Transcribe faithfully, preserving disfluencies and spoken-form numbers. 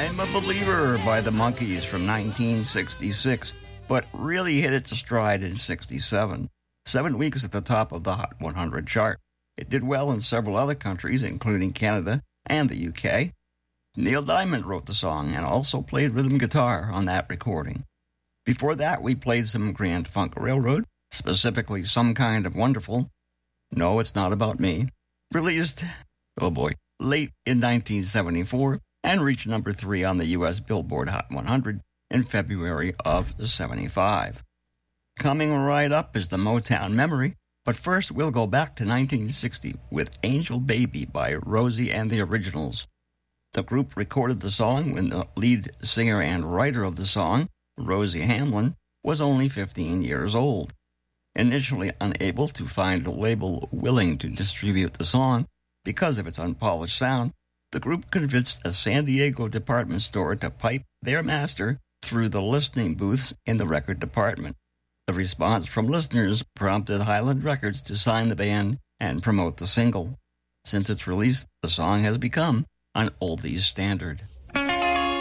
I'm a Believer by the Monkees from nineteen sixty-six, but really hit its stride in sixty-seven. Seven weeks at the top of the Hot one hundred chart. It did well in several other countries, including Canada and the U K. Neil Diamond wrote the song and also played rhythm guitar on that recording. Before that, we played some Grand Funk Railroad, specifically Some Kind of Wonderful. No, It's Not About Me. Released, oh boy, late in nineteen seventy-four and reached number three on the U S Billboard Hot one hundred in February of seventy-five. Coming right up is the Motown Memory, but first we'll go back to nineteen sixty with Angel Baby by Rosie and the Originals. The group recorded the song when the lead singer and writer of the song, Rosie Hamlin, was only fifteen years old. Initially unable to find a label willing to distribute the song because of its unpolished sound, the group convinced a San Diego department store to pipe their master through the listening booths in the record department. The response from listeners prompted Highland Records to sign the band and promote the single. Since its release, the song has become an oldies standard.